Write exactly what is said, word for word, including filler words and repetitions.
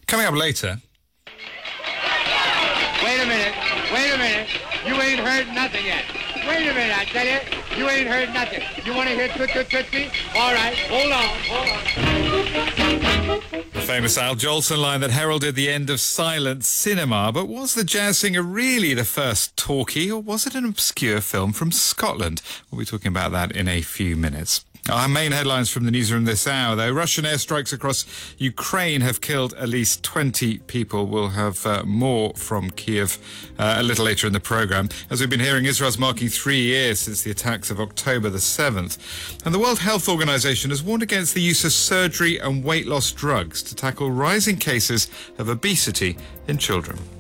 Coming up later... Wait a minute, wait a minute. You ain't heard nothing yet. Wait a minute, I tell you. You ain't heard nothing. You want to hear Toot Toot Tootsie? All right, hold on, hold on. The famous Al Jolson line that heralded the end of silent cinema. But was the jazz singer really the first talkie, or was it an obscure film from Scotland? We'll be talking about that in a few minutes. Our main headlines from the newsroom this hour, though. Russian airstrikes across Ukraine have killed at least twenty people. We'll have uh, more from Kiev uh, a little later in the programme. As we've been hearing, Israel's marking three years since the attacks of October the seventh. And the World Health Organization has warned against the use of surgery and weight loss drugs to tackle rising cases of obesity in children.